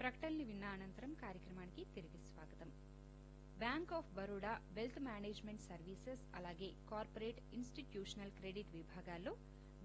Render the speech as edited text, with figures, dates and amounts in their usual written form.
ప్రకటనలు విన్న అనంతరం కార్యక్రమానికి తిరిగి స్వాగతం. Bank of Baroda wealth management services అలాగే కార్పొరేట్ ఇన్స్టిట్యూషనల్ క్రెడిట్ విభాగాల్లో